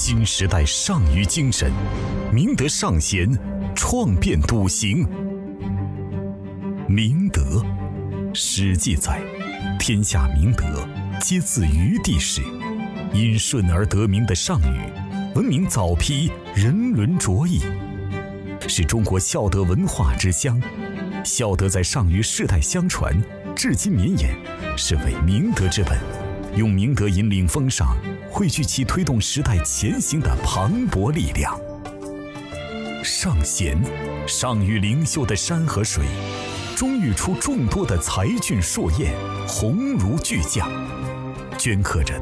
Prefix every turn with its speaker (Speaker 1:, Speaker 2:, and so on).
Speaker 1: 新时代上虞精神，明德尚贤，创变笃行。明德，史记载，天下明德，皆自于地始。因顺而得名的上虞，闻名早披，人伦卓异，是中国孝德文化之乡。孝德在上虞世代相传，至今绵延，是为明德之本。用明德引领风尚，汇聚其推动时代前行的磅礴力量。尚贤，上虞灵秀的山和水，终育出众多的才俊硕彦，鸿儒巨匠，镌刻着